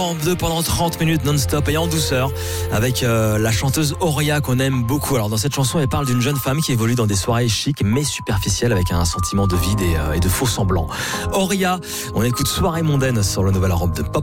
Pendant 30 minutes non-stop et en douceur avec la chanteuse Auria qu'on aime beaucoup. Alors dans cette chanson, elle parle d'une jeune femme qui évolue dans des soirées chic mais superficielles avec un sentiment de vide et de faux semblants. Auria, on écoute Soirée mondaine sur le nouvel Europe de Pop.